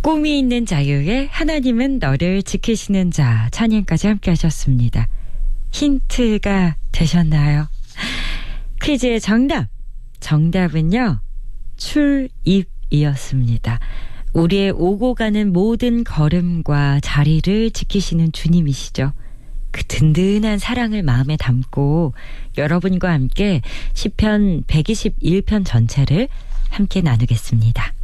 꿈이 있는 자유에 하나님은 너를 지키시는 자 찬양까지 함께 하셨습니다. 힌트가 되셨나요? 퀴즈의 정답은요. 출입이었습니다. 우리의 오고 가는 모든 걸음과 자리를 지키시는 주님이시죠. 그 든든한 사랑을 마음에 담고 여러분과 함께 시편 121편 전체를 함께 나누겠습니다.